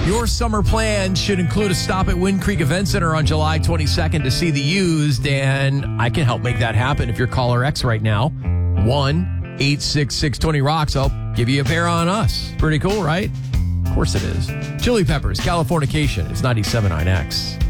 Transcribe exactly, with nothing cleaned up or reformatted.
Your summer plan should include a stop at Wind Creek Event Center on July twenty-second to see the used, and I can help make that happen if you're caller X right now. one eight six six twenty rocks. I'll give you a pair on us. Pretty cool, right? Of course it is. Chili Peppers, Californication. It's ninety-seven point nine X.